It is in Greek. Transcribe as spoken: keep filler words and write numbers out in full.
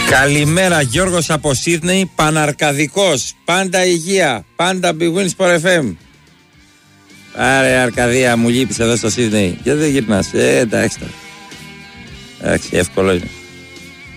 Καλημέρα, Γιώργος από Σίδνεϊ, Παναρκαδικός, πάντα υγεία, πάντα Big Win Sport εφ εμ. Άρε Αρκαδία, μου λείπεις εδώ στο Σίδνεϊ. Γιατί δεν γυρνάς, ε, εντάξει τώρα. Εντάξει, εύκολο είναι.